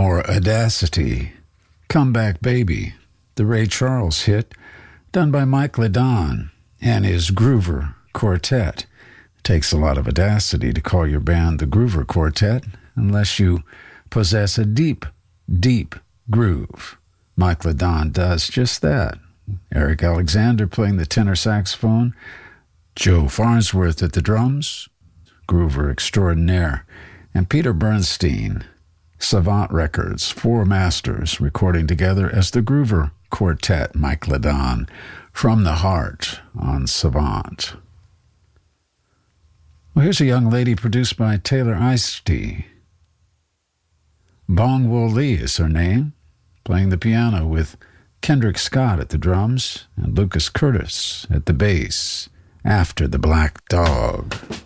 more Audacity. Come Back Baby, the Ray Charles hit, done by Mike Ledon and his Groover Quartet. Takes a lot of audacity to call your band the Groover Quartet, unless you possess a deep, deep groove. Mike Ledon does just that. Eric Alexander playing the tenor saxophone, Joe Farnsworth at the drums, Groover extraordinaire, and Peter Bernstein, Savant Records, 4 masters recording together as the Groover Quartet, Mike Ledon, From the Heart on Savant. Well, here's a young lady produced by Taylor Ice-T. Bong Wo Lee is her name, playing the piano with Kendrick Scott at the drums and Lucas Curtis at the bass, After the Black Dog.